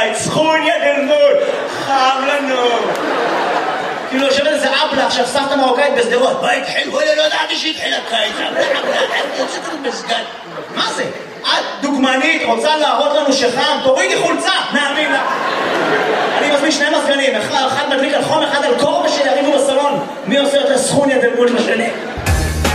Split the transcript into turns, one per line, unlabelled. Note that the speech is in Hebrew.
הקיץ, סכוניה דל מול, חם לנו. כאילו יושבת איזה אבלה עכשיו, סבתא מרוקאית בסדרות, בית התחיל, וואלה לא ידעתי שהתחיל הקיץ, יוצא כזה מסגד. מה זה? את דוגמנית, רוצה להראות לנו שחם, תורידי חולצה, נערים לה. אני מזמין שני מזגנים, אחד מדליק על חום, אחד על קור, ושיריבו בסלון. מי עושה יותר סכוניה דל מול בשני?